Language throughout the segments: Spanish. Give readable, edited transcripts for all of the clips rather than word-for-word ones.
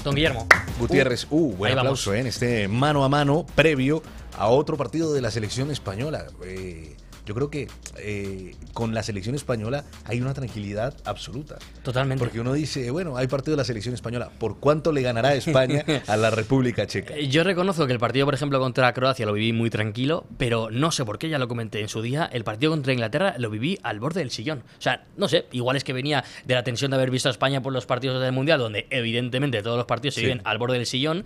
Don Guillermo. Gutiérrez, buen aplauso en este mano a mano previo a otro partido de la selección española. Yo creo que con la selección española hay una tranquilidad absoluta. Totalmente. Porque uno dice, bueno, hay partido de la selección española. ¿Por cuánto le ganará España a la República Checa? Yo reconozco que el partido, por ejemplo, contra Croacia lo viví muy tranquilo, pero no sé por qué, ya lo comenté en su día, el partido contra Inglaterra lo viví al borde del sillón. O sea, no sé, igual es que venía de la tensión de haber visto a España por los partidos del Mundial, donde evidentemente todos los partidos se viven al borde del sillón,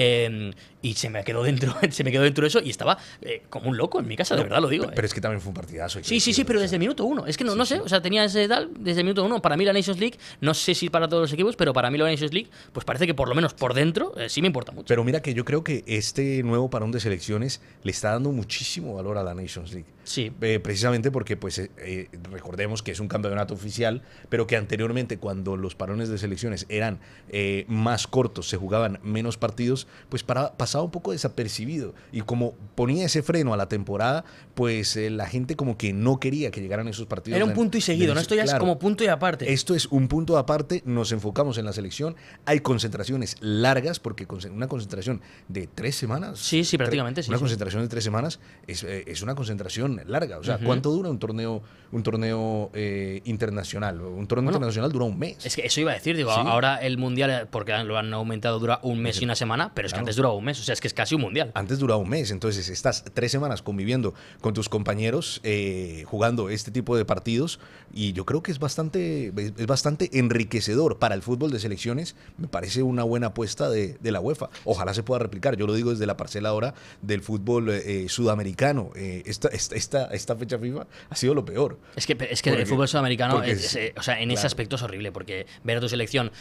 y se me quedó dentro eso y estaba como un loco en mi casa, de verdad lo digo. Pero es que también fue un partidazo. Sí, pero desde el minuto 1. Es que no sé, o sea, tenía ese tal, desde el minuto 1. Para mí la Nations League, no sé si para todos los equipos, pero para mí la Nations League, pues parece que por lo menos por dentro sí me importa mucho. Pero mira que yo creo que este nuevo parón de selecciones le está dando muchísimo valor a la Nations League. Sí. Precisamente porque, pues, recordemos que es un campeonato oficial, pero que anteriormente, cuando los parones de selecciones eran más cortos, se jugaban menos partidos, pues pasaba un poco desapercibido. Y como ponía ese freno a la temporada, pues la gente como que no quería que llegaran esos partidos. Era un punto y seguido, ¿no? Esto ya es como punto y aparte. Esto es un punto aparte, nos enfocamos en la selección, hay concentraciones largas, porque una concentración de 3 semanas... Sí, prácticamente, sí. Una concentración de 3 semanas es una concentración larga. O sea, ¿cuánto dura un torneo internacional? Un torneo internacional dura un mes. Es que eso iba a decir, digo, ahora el Mundial, porque lo han aumentado, dura un mes y una semana, pero es que antes duraba un mes, o sea, es que es casi un Mundial. Antes duraba un mes, entonces estás 3 semanas conviviendo con tus compañeros, jugando este tipo de partidos, y yo creo que es bastante enriquecedor para el fútbol de selecciones. Me parece una buena apuesta de la UEFA. Ojalá se pueda replicar, yo lo digo desde la parcela ahora del fútbol sudamericano. Esta fecha FIFA ha sido lo peor. Es que el fútbol sudamericano, o sea, en ese aspecto es horrible, porque ver a tu selección,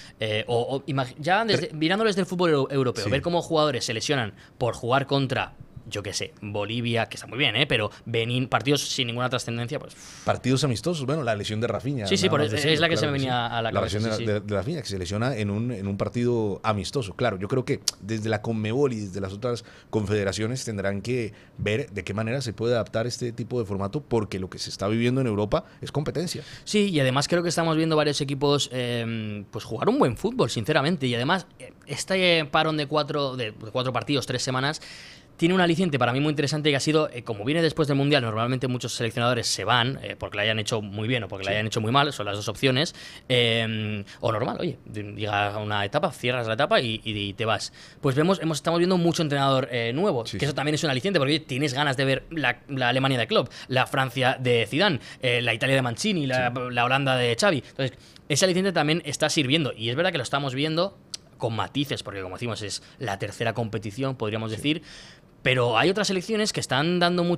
mirándolo desde el fútbol europeo, ver cómo jugadores se lesionan por jugar contra, yo qué sé, Bolivia, que está muy bien, pero Benín, partidos sin ninguna trascendencia, pues... Partidos amistosos, bueno, la lesión de Rafinha. Sí, es la que se me venía a la cabeza. La lesión de Rafinha, que se lesiona en un partido amistoso. Claro, yo creo que desde la Conmebol y desde las otras confederaciones tendrán que ver de qué manera se puede adaptar este tipo de formato, porque lo que se está viviendo en Europa es competencia. Sí, y además creo que estamos viendo varios equipos pues jugar un buen fútbol, sinceramente, y además este parón de cuatro partidos, 3 semanas, tiene un aliciente para mí muy interesante, que ha sido, como viene después del Mundial, normalmente muchos seleccionadores se van porque la hayan hecho muy bien o porque la hayan hecho muy mal, son las dos opciones, o normal, oye, llega a una etapa, cierras la etapa y te vas. Pues estamos viendo mucho entrenador nuevo, que eso también es un aliciente, porque tienes ganas de ver la Alemania de Klopp, la Francia de Zidane, la Italia de Mancini, la Holanda de Xavi. Entonces, ese aliciente también está sirviendo, y es verdad que lo estamos viendo con matices, porque como decimos, es la tercera competición, podríamos decir. Pero hay otras selecciones que están dando mucho